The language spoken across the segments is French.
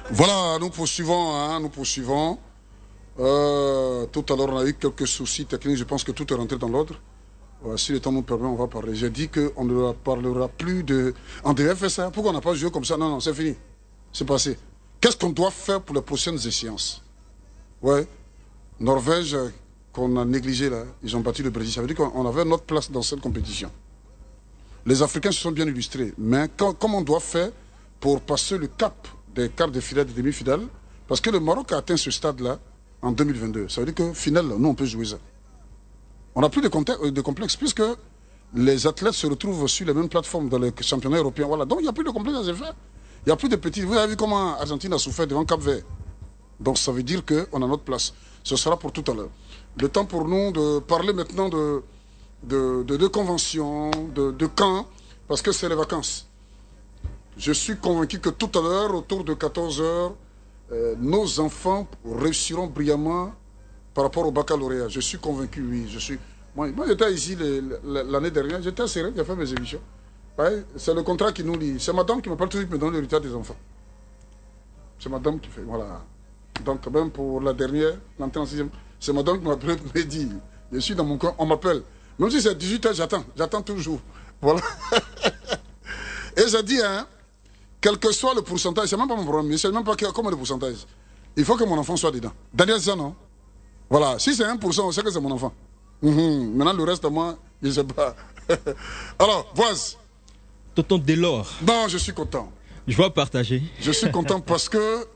Voilà, nous poursuivons, nous poursuivons. Tout à l'heure, on a eu quelques soucis techniques. Je pense que tout est rentré dans l'ordre. Si le temps nous permet, on va parler. J'ai dit qu'on ne parlera plus de... On devait faire ça. Pourquoi on n'a pas joué comme ça? Non, non, c'est fini. C'est passé. Qu'est-ce qu'on doit faire pour les prochaines échéances? Ouais. Norvège, qu'on a négligé là, ils ont battu le Brésil. Ça veut dire qu'on avait notre place dans cette compétition. Les Africains se sont bien illustrés. Mais comment on doit faire pour passer le cap des quarts de finale, des demi-finales? Parce que le Maroc a atteint ce stade-là en 2022. Ça veut dire que, finale, nous, on peut jouer ça. On n'a plus de complexe, puisque les athlètes se retrouvent sur les mêmes plateformes dans les championnats européens. Voilà. Donc, il n'y a plus de complexe à se faire. Il n'y a plus de petits. Vous avez vu comment Argentine a souffert devant Cap-Vert. Donc, ça veut dire qu'on a notre place. Ce sera pour tout à l'heure. Le temps pour nous de parler maintenant de conventions, de camps, parce que c'est les vacances. Je suis convaincu que tout à l'heure, autour de 14 h, nos enfants réussiront brillamment par rapport au baccalauréat. Je suis convaincu, oui. Moi j'étais ici l'année dernière, j'étais sérieux, j'ai fait mes émissions. Ouais, c'est le contrat qui nous lie. C'est madame qui m'appelle toujours, qui me donne l'héritage des enfants. C'est madame qui fait, voilà. Donc même pour la dernière, l'entrée en 6e, c'est madame qui m'appelle, me dit, je suis dans mon coin, on m'appelle. Même si c'est 18 h, j'attends toujours. Voilà. Et j'ai dit, quel que soit le pourcentage, c'est même pas mon problème, mais c'est même pas comment le pourcentage. Il faut que mon enfant soit dedans. Daniel, c'est ça, non? Voilà, si c'est 1%, on sait que c'est mon enfant. Maintenant, le reste, moi, je ne sais pas. Alors, Voise. Tonton Delors. Non, je suis content. Je vais partager. Je suis content parce que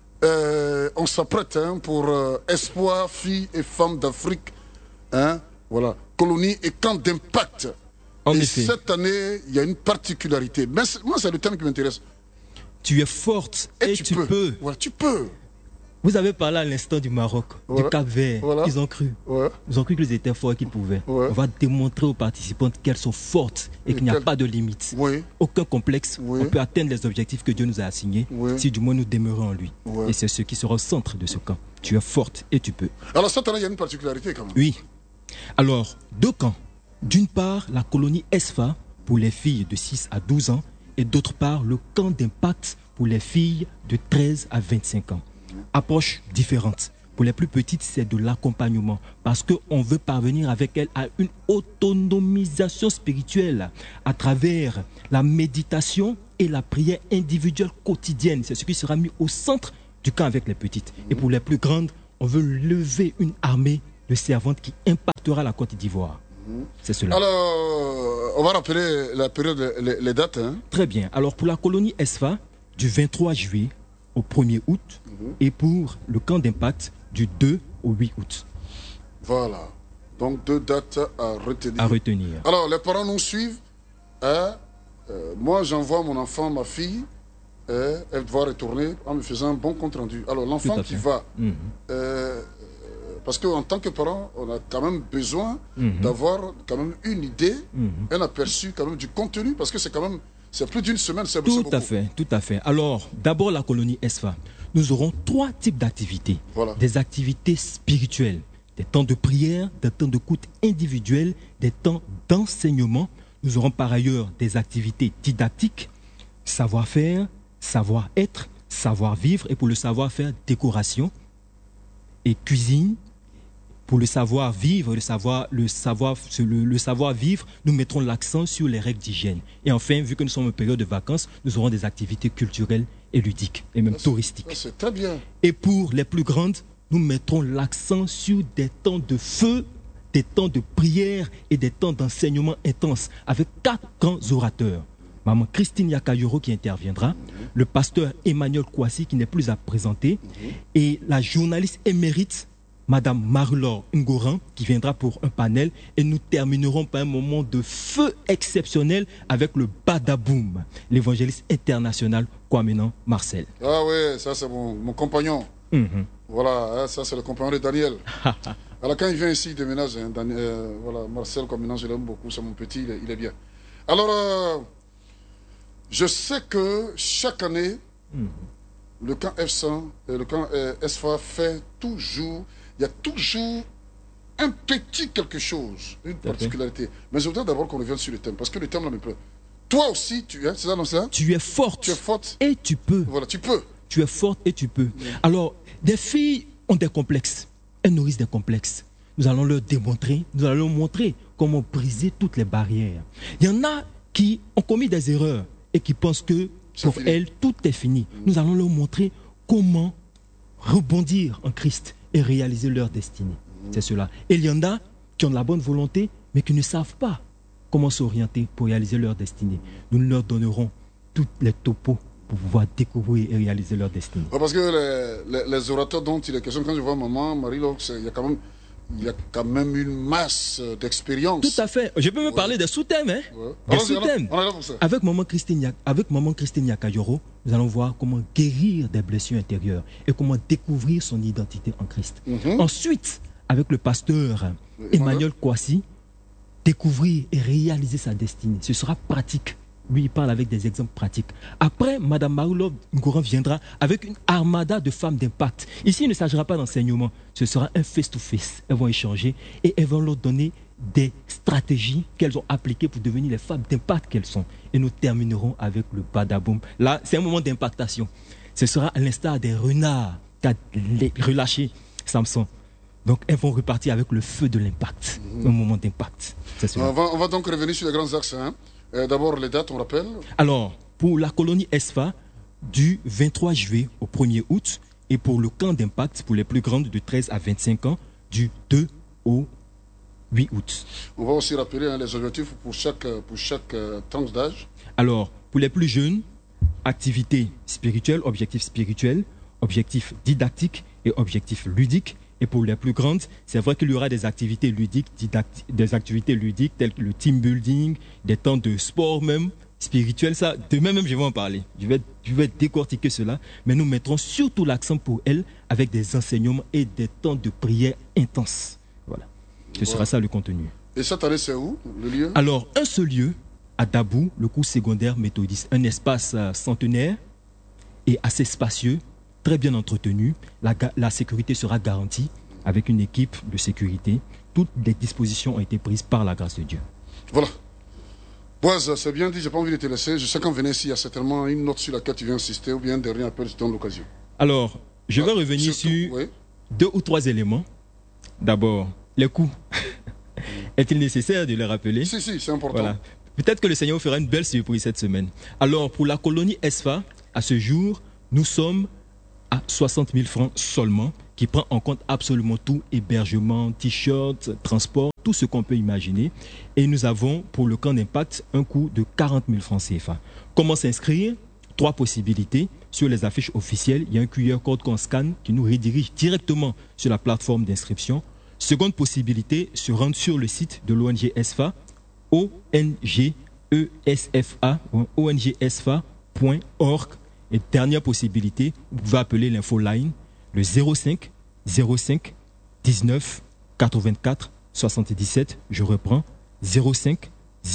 on s'apprête pour Espoir, filles et femmes d'Afrique. Voilà, colonie et camp d'impact. En et effet. Cette année, il y a une particularité. Mais moi, c'est le thème qui m'intéresse. Tu es forte et tu peux. Voilà, tu peux. Vous avez parlé à l'instant du Maroc, du Cap-Vert. Voilà. Ils ont cru. Ouais. Ils ont cru qu'ils étaient forts et qu'ils pouvaient. Ouais. On va démontrer aux participantes qu'elles sont fortes et qu'il n'y a pas de limite. Oui. Aucun complexe. Oui. On peut atteindre les objectifs que Dieu nous a assignés si du moins nous demeurons en lui. Ouais. Et c'est ce qui sera au centre de ce camp. Tu es forte et tu peux. Alors cette année, il y a une particularité quand même. Oui. Alors, deux camps. D'une part, la colonie ESFA pour les filles de 6 à 12 ans et d'autre part, le camp d'impact pour les filles de 13 à 25 ans. Approche différente. Pour les plus petites, c'est de l'accompagnement parce qu'on veut parvenir avec elles à une autonomisation spirituelle à travers la méditation et la prière individuelle quotidienne. C'est ce qui sera mis au centre du camp avec les petites. Et pour les plus grandes, on veut lever une armée de servantes qui impactera la Côte d'Ivoire. C'est cela. Alors, on va rappeler la période, les dates. Très bien. Alors, pour la colonie ESFA, du 23 juillet au 1er août, et pour le camp d'impact, du 2 au 8 août. Voilà. Donc, deux dates à retenir. À retenir. Alors, les parents nous suivent. Moi, j'envoie mon enfant, ma fille. Elle doit retourner en me faisant un bon compte rendu. Alors, l'enfant qui va... parce qu'en tant que parent, on a quand même besoin d'avoir quand même une idée, un aperçu quand même du contenu, parce que c'est quand même... C'est plus d'une semaine, c'est beaucoup. Tout à fait, tout à fait. Alors, d'abord la colonie ESFA. Nous aurons 3 types d'activités. Voilà. Des activités spirituelles, des temps de prière, des temps d'écoute individuelle, des temps d'enseignement. Nous aurons par ailleurs des activités didactiques, savoir-faire, savoir-être, savoir-vivre, et pour le savoir-faire, décoration et cuisine. Pour le savoir-vivre, le savoir-vivre, nous mettrons l'accent sur les règles d'hygiène. Et enfin, vu que nous sommes en période de vacances, nous aurons des activités culturelles et ludiques, et même touristiques. C'est très bien. Et pour les plus grandes, nous mettrons l'accent sur des temps de feu, des temps de prière et des temps d'enseignement intense, avec 4 grands orateurs. Maman Christine Yakayoro qui interviendra, le pasteur Emmanuel Kouassi qui n'est plus à présenter, et la journaliste émérite, Madame Marie-Laure Ngoran, qui viendra pour un panel, et nous terminerons par un moment de feu exceptionnel avec le Badaboum, l'évangéliste international Kwamenan Marcel. Ah oui, ça c'est mon compagnon. Voilà, ça c'est le compagnon de Daniel. Alors quand il vient ici, il déménage. Voilà, Marcel Kwamenan, je l'aime beaucoup, c'est mon petit, il est bien. Alors, je sais que chaque année, le camp F100, le camp SFA fait toujours... Il y a toujours un petit quelque chose, une particularité. Mais je voudrais d'abord qu'on revienne sur le thème, parce que le thème là me plaît. Toi aussi, c'est ça, non, c'est ça? Tu es forte. Tu es forte. Et tu peux. Voilà, tu peux. tu es forte et tu peux. Alors, des filles ont des complexes. Elles nourrissent des complexes. Nous allons leur démontrer, nous allons leur montrer comment briser toutes les barrières. Il y en a qui ont commis des erreurs et qui pensent que pour elles, tout est fini. Nous allons leur montrer comment rebondir en Christ et réaliser leur destinée. C'est cela. Et il y en a qui ont de la bonne volonté, mais qui ne savent pas comment s'orienter pour réaliser leur destinée. Nous leur donnerons tous les topos pour pouvoir découvrir et réaliser leur destinée. Ouais, parce que les orateurs dont il est question, quand je vois maman, Marie-Laure, il y a quand même une masse d'expérience. Tout à fait. Je peux me parler des sous-thèmes. Hein? Des sous-thèmes. Avec maman Christine Yakayoro, nous allons voir comment guérir des blessures intérieures et comment découvrir son identité en Christ. Ensuite, avec le pasteur Emmanuel Kouassi, découvrir et réaliser sa destinée. Ce sera pratique. Lui, il parle avec des exemples pratiques. Après, Mme Marie-Laure Ngouran viendra avec une armada de femmes d'impact. Ici, il ne s'agira pas d'enseignement. Ce sera un face-to-face. Elles vont échanger et elles vont leur donner des stratégies qu'elles ont appliquées pour devenir les femmes d'impact qu'elles sont. Et nous terminerons avec le badaboum. Là, c'est un moment d'impactation. Ce sera à l'instar des renards qu'a relâché Samson. Donc, elles vont repartir avec le feu de l'impact. Un moment d'impact. On va donc revenir sur les grands axes. D'abord, les dates, on rappelle. Alors, pour la colonie ESFA, du 23 juillet au 1er août, et pour le camp d'impact, pour les plus grandes de 13 à 25 ans, du 2 au 8 août. On va aussi rappeler les objectifs pour chaque tranche d'âge. Alors, pour les plus jeunes, activités spirituelles, objectifs didactiques et objectifs ludiques. Et pour les plus grandes, c'est vrai qu'il y aura des activités ludiques, telles que le team building, des temps de sport même, spirituel. Ça, demain même, je vais en parler. Je vais décortiquer cela. Mais nous mettrons surtout l'accent pour elles avec des enseignements et des temps de prière intenses. Voilà. Ce sera ça le contenu. Et cette année, c'est où, le lieu? Alors, un seul lieu, à Dabou, le cours secondaire méthodiste. Un espace centenaire et assez spacieux, très bien entretenu. La sécurité sera garantie avec une équipe de sécurité. Toutes les dispositions ont été prises par la grâce de Dieu. Voilà. Boaz, c'est bien dit, je n'ai pas envie de te laisser. Je sais qu'en venant ici, il y a certainement une note sur laquelle tu viens insister ou bien un dernier appel, je te donne l'occasion. Alors, je vais revenir sur 2 ou 3 éléments. D'abord, les coûts. Est-il nécessaire de les rappeler? Si, c'est important. Voilà. Peut-être que le Seigneur fera une belle surprise cette semaine. Alors, pour la colonie ESFA, à ce jour, nous sommes à 60 000 francs seulement, qui prend en compte absolument tout, hébergement, t-shirt, transport, tout ce qu'on peut imaginer. Et nous avons, pour le camp d'impact, un coût de 40 000 francs CFA. Comment s'inscrire? 3 possibilités. Sur les affiches officielles, il y a un QR code qu'on scanne qui nous redirige directement sur la plateforme d'inscription. Seconde possibilité, se rendre sur le site de l'ONG ESFA, ongesfa.org. Et dernière possibilité, vous pouvez appeler l'infoline, le 05 19 84 77. Je reprends, 05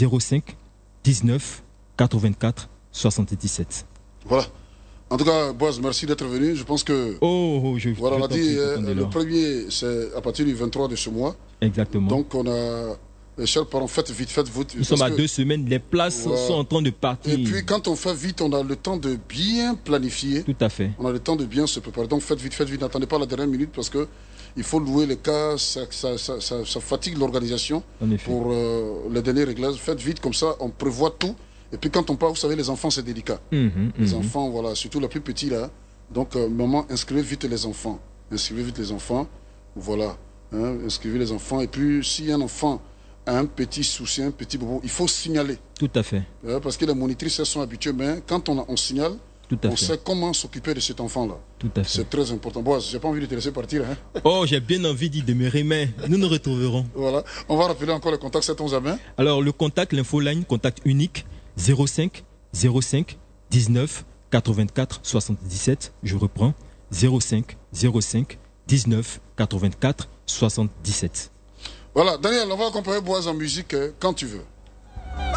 19 84 77. Voilà. En tout cas, Boaz, merci d'être venu. Je pense que... Voilà, on a dit, le premier, c'est à partir du 23 de ce mois. Exactement. Donc, on a... Chers parents, faites vite. Nous sommes à 2 semaines, les places sont en train de partir. Et puis quand on fait vite, on a le temps de bien planifier. Tout à fait. On a le temps de bien se préparer. Donc faites vite. N'attendez pas la dernière minute parce que il faut louer les cas, ça fatigue l'organisation pour les derniers réglages. Faites vite, comme ça on prévoit tout. Et puis quand on part, vous savez, les enfants c'est délicat. Les enfants, voilà, surtout les plus petits là. Donc maman, inscrivez vite les enfants. Voilà. Inscrivez les enfants. Et puis si un enfant un petit souci, un petit bobo, il faut signaler. Tout à fait. Parce que les monitrices elles sont habituées, mais quand on signale, on sait comment s'occuper de cet enfant-là. Tout à fait. C'est très important. Bon, j'ai pas envie de te laisser partir. J'ai bien envie d'y demeurer, mais nous nous retrouverons. Voilà. On va rappeler encore le contact, c'est ton jamais. Alors, le contact, l'infoline, contact unique, 05 19 84 77. Je reprends, 05 19 84 77. Voilà, Daniel, on va accompagner Boaz en musique quand tu veux.